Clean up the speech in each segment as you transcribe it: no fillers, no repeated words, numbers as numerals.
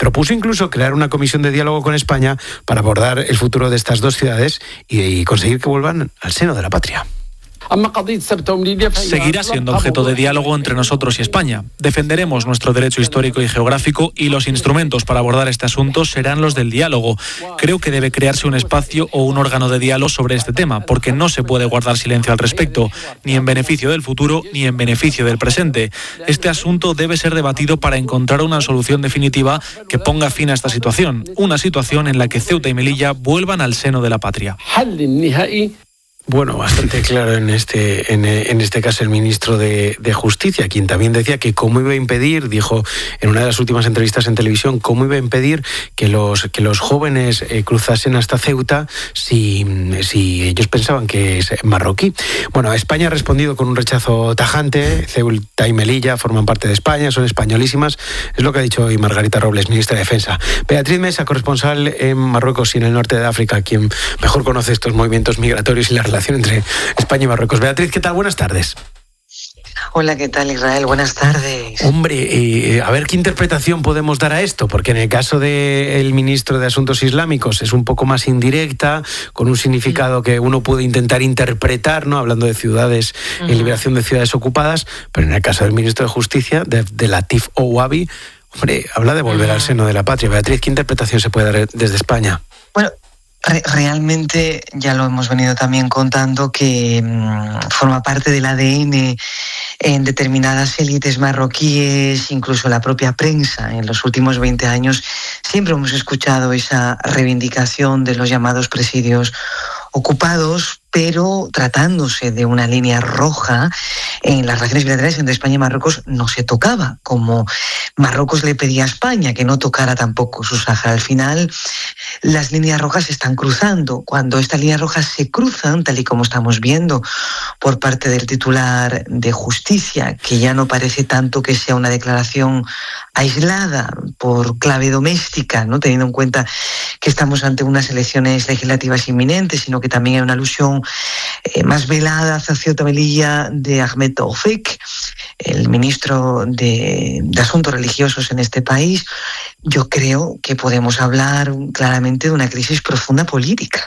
propuso incluso crear una comisión de diálogo con España para abordar el futuro de estas dos ciudades y conseguir que vuelvan al seno de la patria. Seguirá siendo objeto de diálogo entre nosotros y España. Defenderemos nuestro derecho histórico y geográfico y los instrumentos para abordar este asunto serán los del diálogo. Creo que debe crearse un espacio o un órgano de diálogo sobre este tema, porque no se puede guardar silencio al respecto, ni en beneficio del futuro ni en beneficio del presente. Este asunto debe ser debatido para encontrar una solución definitiva que ponga fin a esta situación, una situación en la que Ceuta y Melilla vuelvan al seno de la patria. Bueno, bastante claro en este caso el ministro de Justicia, quien también decía que cómo iba a impedir, dijo en una de las últimas entrevistas en televisión, cómo iba a impedir que los jóvenes cruzasen hasta Ceuta si ellos pensaban que es marroquí. Bueno, España ha respondido con un rechazo tajante. Ceuta y Melilla forman parte de España, son españolísimas. Es lo que ha dicho hoy Margarita Robles, ministra de Defensa. Beatriz Mesa, corresponsal en Marruecos y en el norte de África, quien mejor conoce estos movimientos migratorios y la relación entre España y Marruecos. Beatriz, ¿qué tal? Buenas tardes. Hola, ¿qué tal, Israel? Buenas tardes. Hombre, a ver qué interpretación podemos dar a esto, porque en el caso del ministro de Asuntos Islámicos es un poco más indirecta, con un significado que uno puede intentar interpretar, ¿no? Hablando de ciudades, en liberación de ciudades ocupadas, pero en el caso del ministro de Justicia, de Latif Ouabi, hombre, habla de volver al seno de la patria. Beatriz, ¿qué interpretación se puede dar desde España? Bueno, realmente ya lo hemos venido también contando que forma parte del ADN en determinadas élites marroquíes, incluso la propia prensa. En los últimos 20 años siempre hemos escuchado esa reivindicación de los llamados presidios ocupados, pero tratándose de una línea roja en las relaciones bilaterales entre España y Marruecos no se tocaba, como Marruecos le pedía a España que no tocara tampoco su Sáhara. Al final, las líneas rojas se están cruzando. Cuando estas líneas rojas se cruzan, tal y como estamos viendo por parte del titular de Justicia, que ya no parece tanto que sea una declaración aislada por clave doméstica, ¿no? Teniendo en cuenta que estamos ante unas elecciones legislativas inminentes, sino que también hay una alusión más velada hacia Ceuta y Melilla de Ahmed Taoufik, el ministro de Asuntos Religiosos en este país. Yo creo que podemos hablar claramente de una crisis profunda política.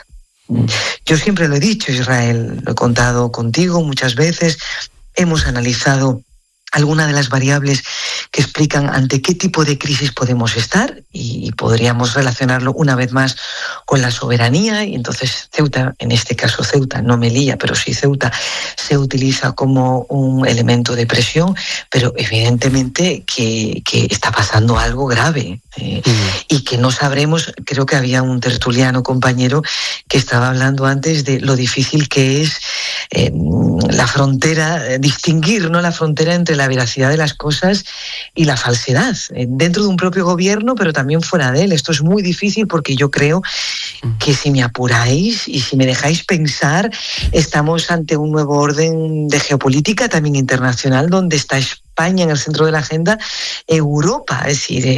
Yo siempre lo he dicho, Israel, lo he contado contigo muchas veces, hemos analizado algunas de las variables que explican ante qué tipo de crisis podemos estar y podríamos relacionarlo una vez más con la soberanía, y entonces Ceuta, en este caso Ceuta, no Melilla, pero sí Ceuta, se utiliza como un elemento de presión, pero evidentemente que está pasando algo grave y que no sabremos. Creo que había un tertuliano compañero que estaba hablando antes de lo difícil que es la frontera, distinguir, ¿no?, la frontera entre la veracidad de las cosas y la falsedad, dentro de un propio gobierno, pero también fuera de él. Esto es muy difícil porque yo creo que, si me apuráis y si me dejáis pensar, estamos ante un nuevo orden de geopolítica también internacional, donde está España en el centro de la agenda, Europa. Es decir,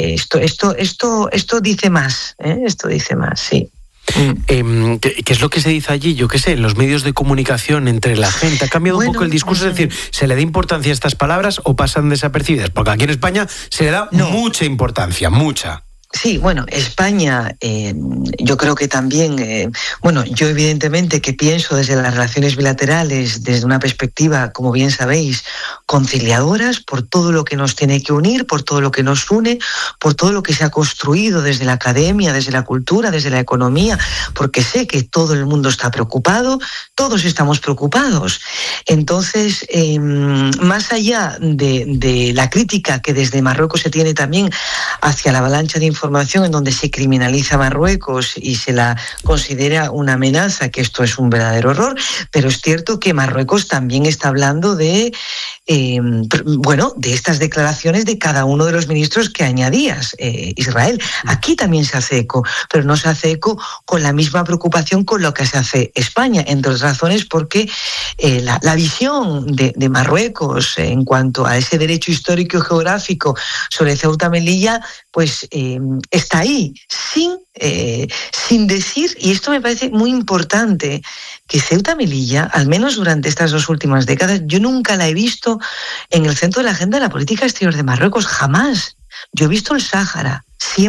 esto dice más, esto dice más, sí. ¿Qué es lo que se dice allí? Yo qué sé, en los medios de comunicación entre la gente. ¿Ha cambiado un poco el discurso? Es decir, ¿se le da importancia a estas palabras o pasan desapercibidas? Porque aquí en España se le da mucha importancia, mucha. Sí, bueno, España, yo creo que también, yo evidentemente que pienso desde las relaciones bilaterales, desde una perspectiva, como bien sabéis, conciliadoras, por todo lo que nos tiene que unir, por todo lo que nos une, por todo lo que se ha construido desde la academia, desde la cultura, desde la economía, porque sé que todo el mundo está preocupado, todos estamos preocupados. Entonces, más allá de la crítica que desde Marruecos se tiene también hacia la avalancha de información en donde se criminaliza a Marruecos y se la considera una amenaza, que esto es un verdadero error, pero es cierto que Marruecos también está hablando de estas declaraciones de cada uno de los ministros que añadías, Israel. Aquí también se hace eco, pero no se hace eco con la misma preocupación con lo que se hace España, entre otras razones porque la visión de Marruecos en cuanto a ese derecho histórico y geográfico sobre Ceuta y Melilla, pues está ahí, sin decir, y esto me parece muy importante, que Ceuta y Melilla, al menos durante estas 2 últimas décadas, yo nunca la he visto en el centro de la agenda de la política exterior de Marruecos, jamás. Yo he visto el Sáhara, siempre.